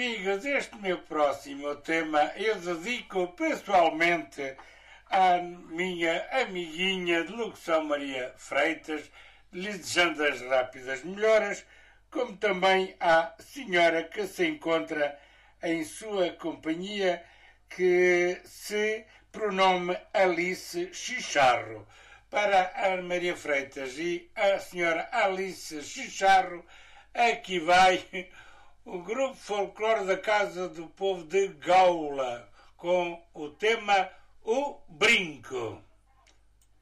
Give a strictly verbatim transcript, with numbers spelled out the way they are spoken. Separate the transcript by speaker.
Speaker 1: amigos, este meu próximo tema eu dedico pessoalmente à minha amiguinha de locução Maria Freitas, lhe desejando as rápidas melhoras, como também à senhora que se encontra em sua companhia, que se pronome Alice Chicharro. Para a Maria Freitas e a senhora Alice Chicharro, aqui vai o grupo folclore da Casa do Povo de Gaula, com o tema O Brinco.